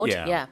Yeah.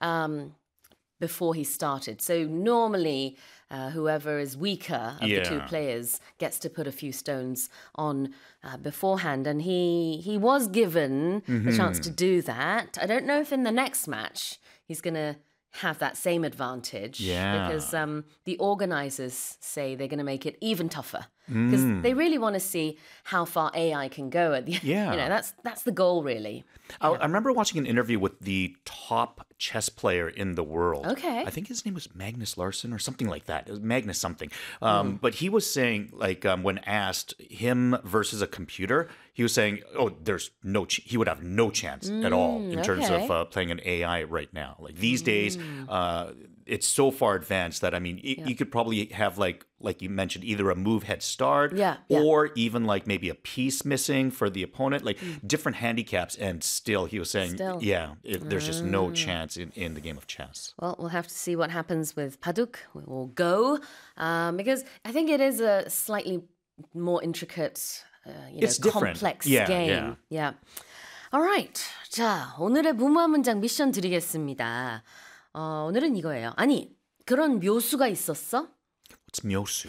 Before he started. So normally whoever is weaker of the two players gets to put a few stones on beforehand. And he was given the chance to do that. I don't know if in the next match he's going to have that same advantage. Because the organizers say they're going to make it even tougher. Because they really want to see how far AI can go. At the, that's the goal, really. I remember watching an interview with the top chess player in the world. Okay. I think his name was Magnus Larsson or something like that. It was Magnus something. But he was saying, like, when asked him versus a computer, he was saying, there's he would have no chance at all in terms of playing an AI right now. Like these days, it's so far advanced that, I mean, you could probably have, like you mentioned, either a move head start or even like maybe a piece missing for the opponent, like different handicaps. And still, he was saying, there's just no chance in the game of chess. Well, we'll have to see what happens with Baduk or Go, because I think it is a slightly more intricate, complex game. Yeah. All right. 자, 오늘의 무모한 문장 미션 드리겠습니다. 오늘은 이거예요. 아니, 그런 묘수가 있었어? What's 묘수?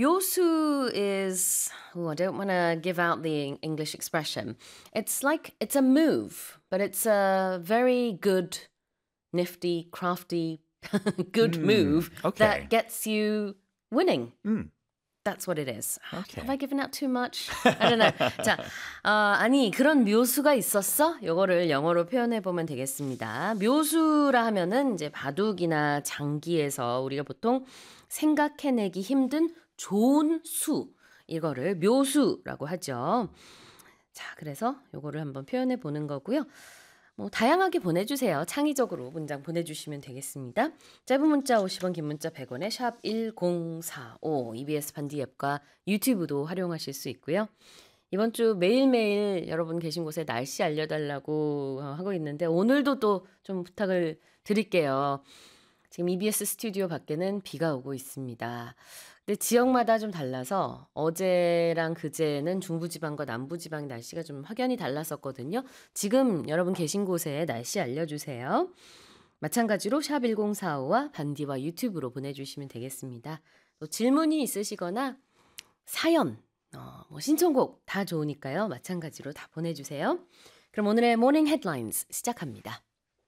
묘수 is, I don't want to give out the English expression. It's a move, but it's a very good, nifty, crafty, good move that gets you winning. That's what it is. Okay. Have I given out too much? I don't know. 자, 아니 그런 묘수가 있었어? 요거를 영어로 표현해 보면 되겠습니다. 묘수라 하면은 이제 바둑이나 장기에서 우리가 보통 생각해내기 힘든 좋은 수 이거를 묘수라고 하죠. 자, 그래서 요거를 한번 표현해 보는 거고요. 뭐 다양하게 보내주세요. 창의적으로 문장 보내주시면 되겠습니다. 짧은 문자 50원, 긴 문자 100원에 샵 1045 EBS 반디 앱과 유튜브도 활용하실 수 있고요. 이번 주 매일매일 여러분 계신 곳에 날씨 알려달라고 하고 있는데 오늘도 또 좀 부탁을 드릴게요. 지금 EBS 스튜디오 밖에는 비가 오고 있습니다. 근데 지역마다 좀 달라서 어제랑 그제는 중부지방과 남부지방 날씨가 좀 확연히 달랐었거든요. 지금 여러분 계신 곳에 날씨 알려주세요. 마찬가지로 샵 1045와 반디와 유튜브로 보내주시면 되겠습니다. 또 질문이 있으시거나 사연, 뭐 신청곡 다 좋으니까요. 마찬가지로 다 보내주세요. 그럼 오늘의 모닝 헤드라인스 시작합니다.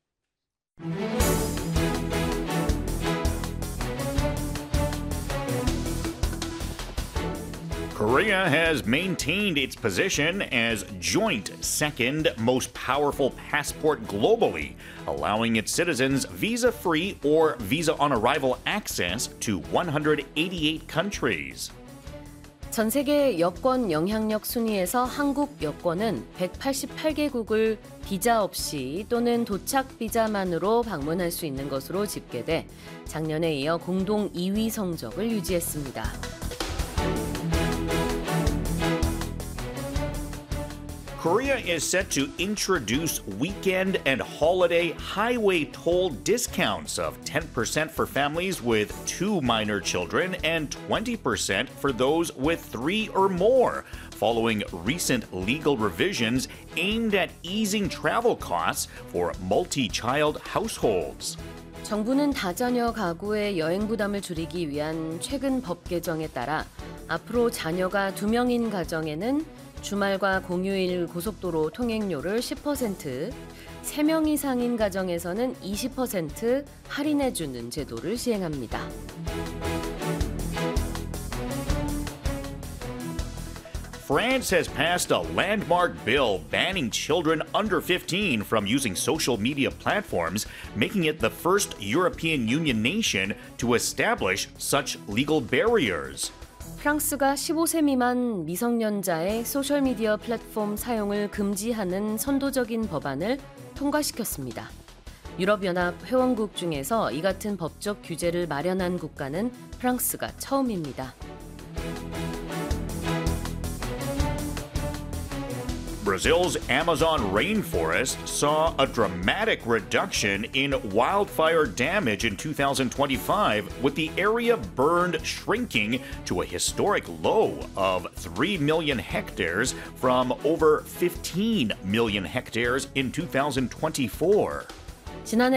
Korea has maintained its position as joint second most powerful passport globally, allowing its citizens visa-free or visa-on-arrival access to 188 countries. 전 세계 여권 영향력 순위에서 한국 여권은 188개국을 비자 없이 또는 도착 비자만으로 방문할 수 있는 것으로 집계돼 작년에 이어 공동 2위 성적을 유지했습니다. Korea is set to introduce weekend and holiday highway toll discounts of 10% for families with 2 minor children and 20% for those with 3 or more, following recent legal revisions aimed at easing travel costs for multi-child households. 정부는 다자녀 가구의 여행 부담을 줄이기 위한 최근 법 개정에 따라 앞으로 자녀가 2명인 가정에는 주말과 공휴일 고속도로 통행료를 10%, 3명 이상인 가정에서는 20% 할인해주는 제도를 시행합니다. France has passed a landmark bill banning children under 15 from using social media platforms, making it the first European Union nation to establish such legal barriers. 프랑스가 15세 미만 미성년자의 소셜미디어 플랫폼 사용을 금지하는 선도적인 법안을 통과시켰습니다. 유럽연합 회원국 중에서 이 같은 법적 규제를 마련한 국가는 프랑스가 처음입니다. Brazil's Amazon rainforest saw a dramatic reduction in wildfire damage in 2025, with the area burned shrinking to a historic low of 3 million hectares from over 15 million hectares in 2024. 지난해